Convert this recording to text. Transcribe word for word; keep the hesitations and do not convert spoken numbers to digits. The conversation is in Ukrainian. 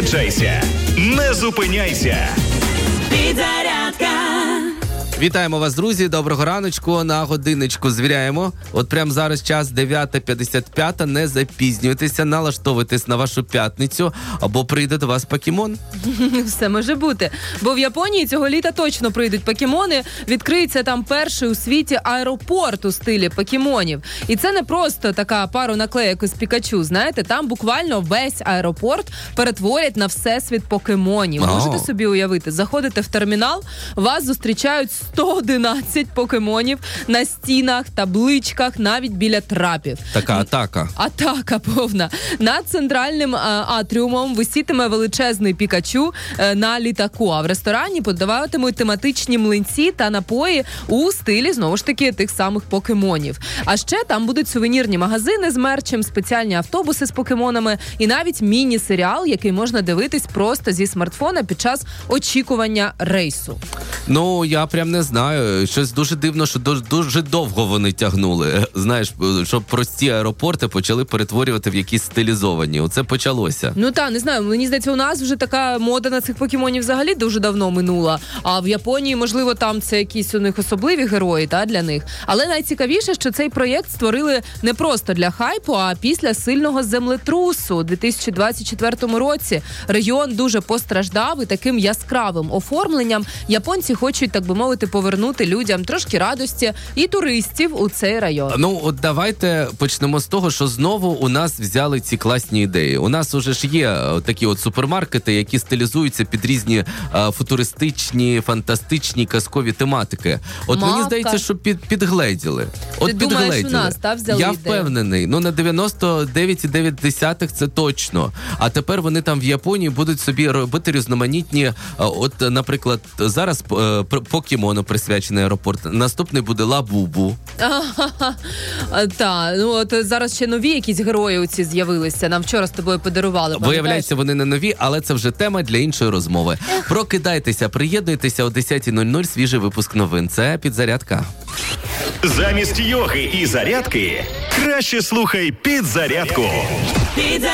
Заряджайся, не зупиняйся. Підзарядка. Вітаємо вас, друзі, доброго раночку, на годиночку звіряємо. От прямо зараз час дев'ята п'ятдесят п'ять, не запізнюйтеся, налаштовуйтесь на вашу п'ятницю, або прийде до вас покемон. Все може бути, бо в Японії цього літа точно прийдуть покемони, відкриється там перший у світі аеропорт у стилі покемонів. І це не просто така пару наклеїк із Пікачу, знаєте, там буквально весь аеропорт перетворять на всесвіт покемонів. О. Можете собі уявити, заходите в термінал, вас зустрічають сто одинадцять покемонів на стінах, табличках, навіть біля трапів. Така атака. Атака повна. Над центральним а, атріумом висітиме величезний Пікачу а, на літаку, а в ресторані подаватимуть тематичні млинці та напої у стилі, знову ж таки, тих самих покемонів. А ще там будуть сувенірні магазини з мерчем, спеціальні автобуси з покемонами і навіть міні-серіал, який можна дивитись просто зі смартфона під час очікування рейсу. Ну, я прям не знаю. Щось дуже дивно, що дуже, дуже довго вони тягнули. Знаєш, щоб прості аеропорти почали перетворювати в якісь стилізовані. Оце почалося. Ну так, не знаю, мені здається, у нас вже така мода на цих покемонів взагалі дуже давно минула. А в Японії, можливо, там це якісь у них особливі герої, та, для них. Але найцікавіше, що цей проєкт створили не просто для хайпу, а після сильного землетрусу у дві тисячі двадцять четвертому році. Регіон дуже постраждав, і таким яскравим оформленням японці хочуть, так би мовити, повернути людям трошки радості і туристів у цей район. Ну, от давайте почнемо з того, що знову у нас взяли ці класні ідеї. У нас уже ж є такі от супермаркети, які стилізуються під різні а, футуристичні, фантастичні, казкові тематики. От Мавка. мені здається, що під, підгледіли. От Ти думаєш, підгледіли. у нас, та, взяли Я ідею? впевнений. Ну, на дев'яносто дев'ять цілих дев'ять десятих це точно. А тепер вони там в Японії будуть собі робити різноманітні, а, от, наприклад, зараз е, покемону присвячений аеропорт. Наступний буде Лабубу. Так, ну от зараз ще нові якісь герої оці з'явилися. Нам вчора з тобою подарували. Пам'ятаєш? Виявляється, вони не нові, але це вже тема для іншої розмови. Прокидайтеся, приєднуйтеся о десята нуль нуль, свіжий випуск новин. Це «Підзарядка». Замість йоги і зарядки краще слухай «Підзарядку». Підзарядка.